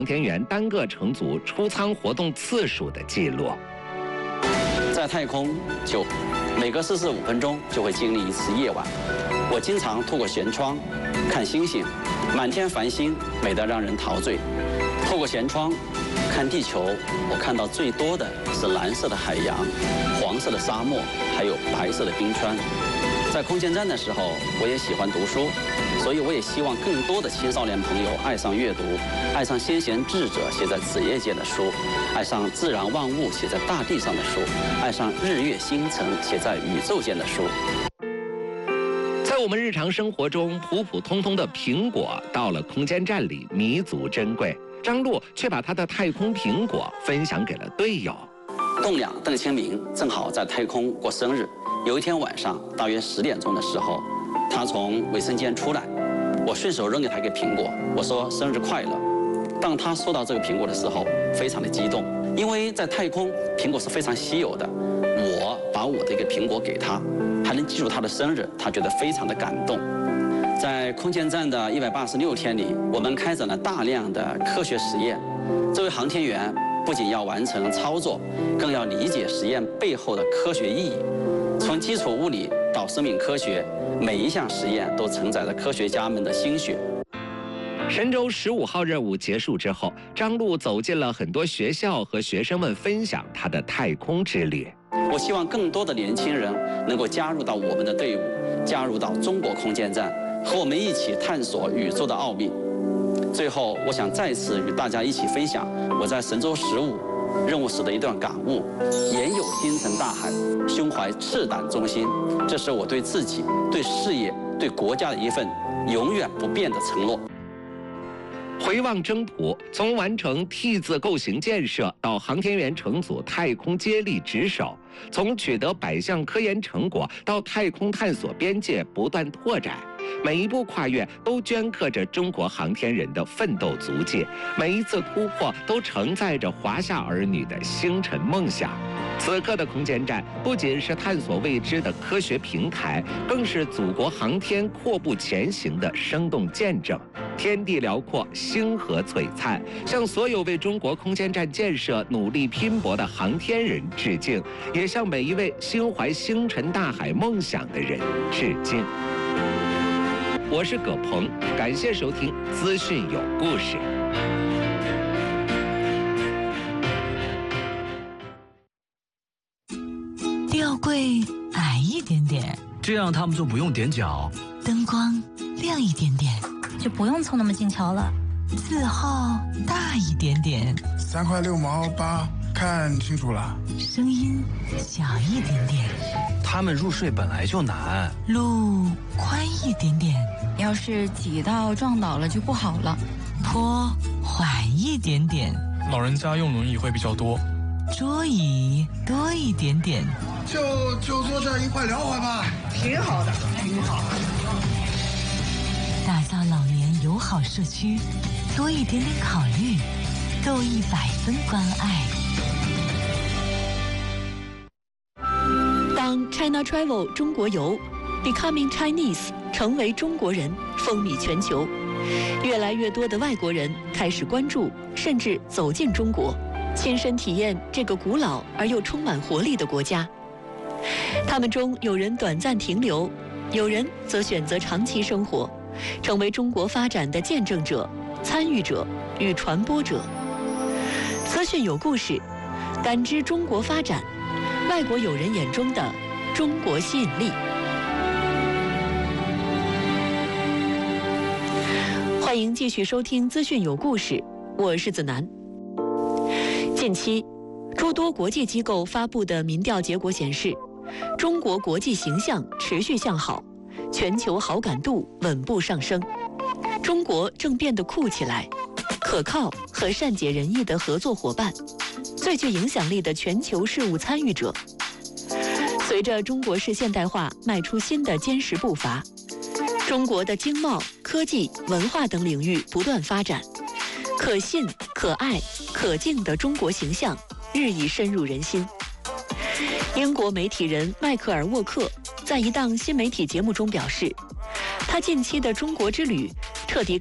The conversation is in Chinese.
航天员单个乘组出舱活动次数的记录。 在太空，就每个45分钟就会经历一次夜晚。我经常透过舷窗看星星，满天繁星，美得让人陶醉。透过舷窗看地球，我看到最多的是蓝色的海洋、黄色的沙漠，还有白色的冰川。在空间站的时候，我也喜欢读书，所以我也希望更多的青少年朋友爱上阅读，爱上先贤智者写在纸页间的书，爱上自然万物写在大地上的书，爱上日月星辰写在宇宙间的书。 在我们日常生活中，普普通通的苹果到了空间站里弥足珍贵。张璐却把他的太空苹果分享给了队友。 栋梁邓清明正好在太空过生日。有一天晚上，大约10点钟的时候，他从卫生间出来，我顺手扔给他一个苹果，我说生日快乐。当他收到这个苹果的时候，非常的激动，因为在太空苹果是非常稀有的。我把我的一个苹果给他，还能记住他的生日，他觉得非常的感动。在空间站的186天里，我们开展了大量的科学实验。作为航天员，不仅要完成操作，更要理解实验背后的科学意义。从基础物理到生命科学，每一项实验都承载着科学家们的心血。 神舟15号任务结束之后，张璐走进了很多学校，和学生们分享他的太空之旅。 我希望更多的年轻人能够加入到我们的队伍，加入到中国空间站，和我们一起探索宇宙的奥秘。最后，我想再次与大家一起分享我在神舟15任务时的一段感悟：眼有星辰大海，胸怀赤胆忠心。这是我对自己、对事业、对国家的一份永远不变的承诺。 回望征途，从完成 T 字构型建设到航天员乘组太空接力值守，从取得百项科研成果到太空探索边界不断拓展，每一步跨越都镌刻着中国航天人的奋斗足迹，每一次突破都承载着华夏儿女的星辰梦想。此刻的空间站不仅是探索未知的科学平台，更是祖国航天阔步前行的生动见证。天地辽阔，星河璀璨，向所有为中国空间站建设努力拼搏的航天人致敬，也向每一位心怀星辰大海梦想的人致敬。我是葛鹏，感谢收听资讯有故事。 吊柜矮一点点， 这样他们就不用踮脚。 灯光亮一点点， 就不用凑那么近瞧了。 字号大一点点 ，3块6毛8，看清楚了。 声音小一点点， 他们入睡本来就难。 路宽一点点， 要是挤到撞倒了就不好了。 坡缓一点点， 老人家用轮椅会比较多。 桌椅多一点点， 就坐这儿一块聊会吧， 挺好的，挺好。 打造老年友好社区，多一点点考虑，够100分关爱。 当 China Travel 中国游 Becoming Chinese 成为中国人风靡全球，越来越多的外国人开始关注，甚至走进中国，亲身体验这个古老而又充满活力的国家。他们中有人短暂停留，有人则选择长期生活，成为中国发展的见证者、参与者与传播者。资讯有故事，感知中国发展，外国友人眼中的中国吸引力。欢迎继续收听资讯有故事，我是子楠。近期，诸多国际机构发布的民调结果显示，中国国际形象持续向好，全球好感度稳步上升。中国正变得酷起来，可靠和善解人意的合作伙伴，最具影响力的全球事务参与者。随着中国式现代化迈出新的坚实步伐，中国的经贸、科技、文化等领域不断发展，可信、可爱、可敬的中国形象日益深入人心。英国媒体人迈克尔·沃克在一档新媒体节目中表示，他近期的中国之旅彻底